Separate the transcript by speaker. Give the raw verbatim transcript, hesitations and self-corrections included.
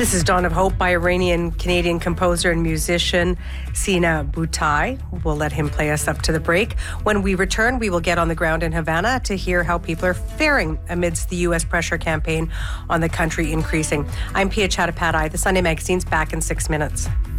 Speaker 1: This is Dawn of Hope by Iranian-Canadian composer and musician Sina Boutai. We'll let him play us up to the break. When we return, we will get on the ground in Havana to hear how people are faring amidst the U S pressure campaign on the country increasing. I'm Pia Chattopadhyay. The Sunday Magazine's back in six minutes.